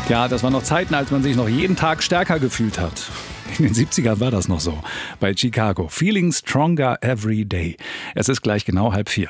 Ja, das waren noch Zeiten, als man sich noch jeden Tag stärker gefühlt hat. In den 70ern war das noch so. Bei Chicago. Feeling stronger every day. Es ist gleich genau 3:30.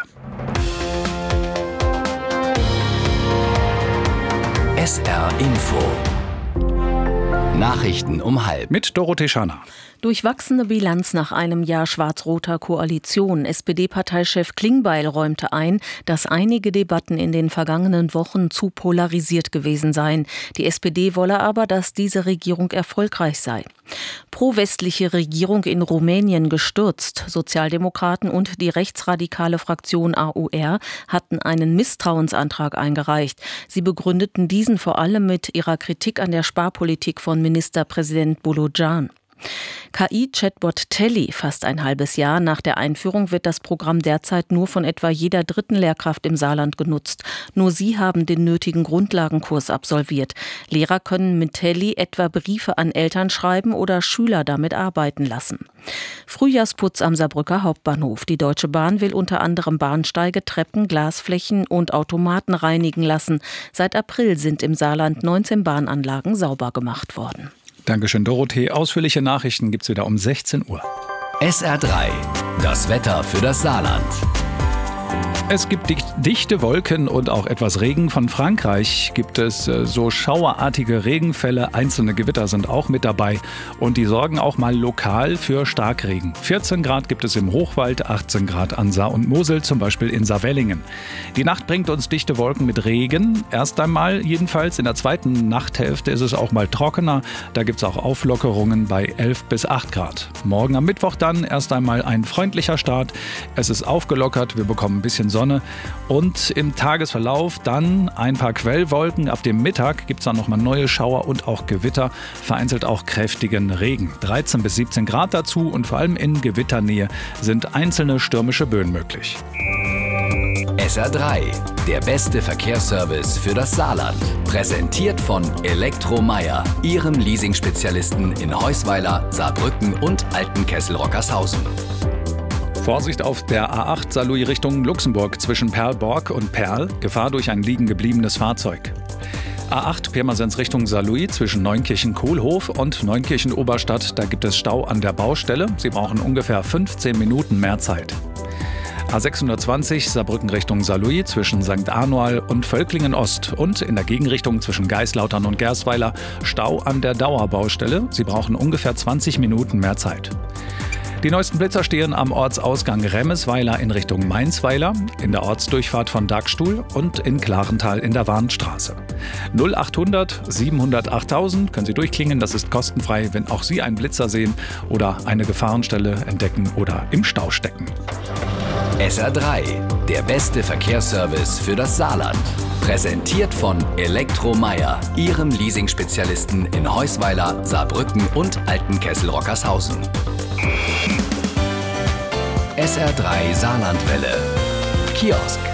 SR Info. Nachrichten um 3:30. Mit Dorothee Scharner. Durchwachsene Bilanz nach einem Jahr schwarz-roter Koalition. SPD-Parteichef Klingbeil räumte ein, dass einige Debatten in den vergangenen Wochen zu polarisiert gewesen seien. Die SPD wolle aber, dass diese Regierung erfolgreich sei. Pro-westliche Regierung in Rumänien gestürzt. Sozialdemokraten und die rechtsradikale Fraktion AUR hatten einen Misstrauensantrag eingereicht. Sie begründeten diesen vor allem mit ihrer Kritik an der Sparpolitik von Ministerpräsident Bolocan. KI-Chatbot Telly. Fast ein halbes Jahr nach der Einführung wird das Programm derzeit nur von etwa jeder dritten Lehrkraft im Saarland genutzt. Nur sie haben den nötigen Grundlagenkurs absolviert. Lehrer können mit Telly etwa Briefe an Eltern schreiben oder Schüler damit arbeiten lassen. Frühjahrsputz am Saarbrücker Hauptbahnhof. Die Deutsche Bahn will unter anderem Bahnsteige, Treppen, Glasflächen und Automaten reinigen lassen. Seit April sind im Saarland 19 Bahnanlagen sauber gemacht worden. Dankeschön, Dorothee. Ausführliche Nachrichten gibt's wieder um 16 Uhr. SR3. Das Wetter für das Saarland. Es gibt dichte Wolken und auch etwas Regen. Von Frankreich gibt es so schauerartige Regenfälle. Einzelne Gewitter sind auch mit dabei. Und die sorgen auch mal lokal für Starkregen. 14 Grad gibt es im Hochwald, 18 Grad an Saar und Mosel, zum Beispiel in Saarwellingen. Die Nacht bringt uns dichte Wolken mit Regen. Erst einmal jedenfalls. In der zweiten Nachthälfte ist es auch mal trockener. Da gibt es auch Auflockerungen bei 11 bis 8 Grad. Morgen am Mittwoch dann erst einmal ein freundlicher Start. Es ist aufgelockert. Wir bekommen ein bisschen Sonne und im Tagesverlauf dann ein paar Quellwolken. Ab dem Mittag gibt es dann nochmal neue Schauer und auch Gewitter, vereinzelt auch kräftigen Regen. 13 bis 17 Grad dazu und vor allem in Gewitternähe sind einzelne stürmische Böen möglich. SR3, der beste Verkehrsservice für das Saarland. Präsentiert von Elektromeier, Ihrem Leasing-Spezialisten in Heusweiler, Saarbrücken und Altenkessel-Rockershausen. Vorsicht auf der A8 Saarlouis Richtung Luxemburg zwischen Perlborg und Perl. Gefahr durch ein liegen gebliebenes Fahrzeug. A8 Pirmasens Richtung Saarlouis zwischen Neunkirchen-Kohlhof und Neunkirchen-Oberstadt. Da gibt es Stau an der Baustelle. Sie brauchen ungefähr 15 Minuten mehr Zeit. A620 Saarbrücken Richtung Saarlouis zwischen St. Arnoal und Völklingen Ost und in der Gegenrichtung zwischen Geislautern und Gersweiler Stau an der Dauerbaustelle. Sie brauchen ungefähr 20 Minuten mehr Zeit. Die neuesten Blitzer stehen am Ortsausgang Remmesweiler in Richtung Mainzweiler, in der Ortsdurchfahrt von Dagstuhl und in Klarental in der Warnstraße. 0800 700 8000 können Sie durchklingen, das ist kostenfrei, wenn auch Sie einen Blitzer sehen oder eine Gefahrenstelle entdecken oder im Stau stecken. SR3, der beste Verkehrsservice für das Saarland. Präsentiert von Elektromeier, Ihrem Leasing-Spezialisten in Heusweiler, Saarbrücken und Altenkessel-Rockershausen. SR3 Saarlandwelle. Kiosk.